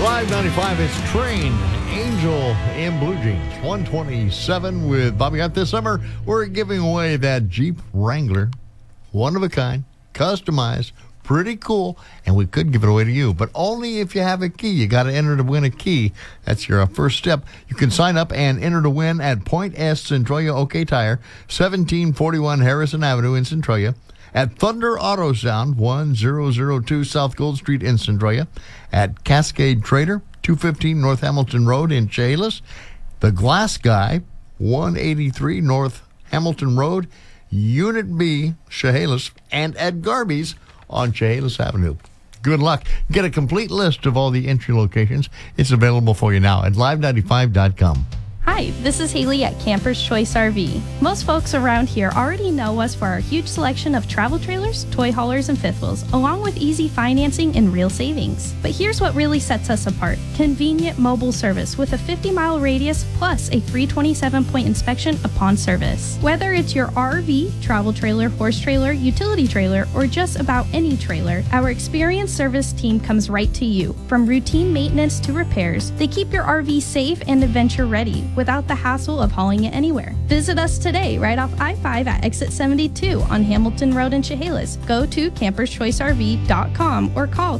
Live 95, it's Train, Angel in Blue Jeans. 127 with Bobby Hunt. This summer, we're giving away that Jeep Wrangler. One of a kind, customized, pretty cool, and we could give it away to you, but only if you have a key. You got to enter to win a key. That's your first step. You can sign up and enter to win at Point S Centralia OK Tire, 1741 Harrison Avenue in Centralia. At Thunder Auto Sound, 1002 South Gold Street in Centralia. At Cascade Trader, 215 North Hamilton Road in Chehalis. The Glass Guy, 183 North Hamilton Road, Unit B, Chehalis. And at Garby's on Chehalis Avenue. Good luck. Get a complete list of all the entry locations. It's available for you now at live95.com. Hi, this is Haley at Camper's Choice RV. Most folks around here already know us for our huge selection of travel trailers, toy haulers, and fifth wheels, along with easy financing and real savings. But here's what really sets us apart. Convenient mobile service with a 50-mile radius plus a free 27-point inspection upon service. Whether it's your RV, travel trailer, horse trailer, utility trailer, or just about any trailer, our experienced service team comes right to you. From routine maintenance to repairs, they keep your RV safe and adventure ready, without the hassle of hauling it anywhere. Visit us today right off I-5 at exit 72 on Hamilton Road in Chehalis. Go to camperschoicerv.com or call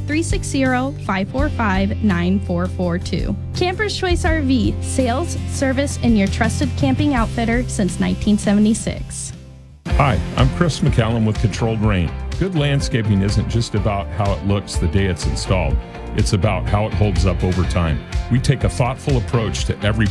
360-545-9442. Campers Choice RV, sales, service, and your trusted camping outfitter since 1976. Hi, I'm Chris McCallum with Controlled Rain. Good landscaping isn't just about how it looks the day it's installed. It's about how it holds up over time. We take a thoughtful approach to every